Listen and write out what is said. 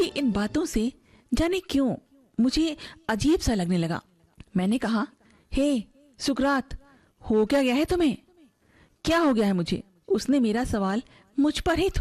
इन बातों से जाने क्यों मुझे अजीब सा लगने लगा। मैंने कहा, हे सुकरात, हो क्या गया है तुम्हें? क्या हो गया है मुझे? उसने मेरा सवाल मुझ पर ही